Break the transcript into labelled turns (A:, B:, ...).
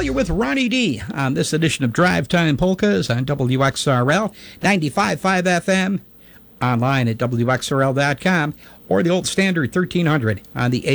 A: Well, you're with Ronnie D on this edition of Drive Time Polkas on WXRL 95.5 FM, online at WXRL.com, or the old standard 1300 on the